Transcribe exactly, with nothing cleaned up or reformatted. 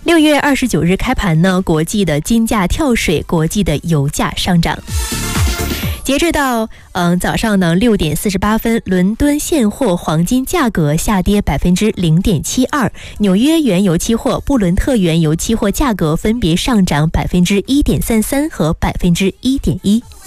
六月二十九日开盘呢，国际的金价跳水，国际的油价上涨。截至到嗯早上呢六点四十八分，伦敦现货黄金价格下跌百分之零点七二，纽约原油期货、布伦特原油期货价格分别上涨百分之一点三三和百分之一点一。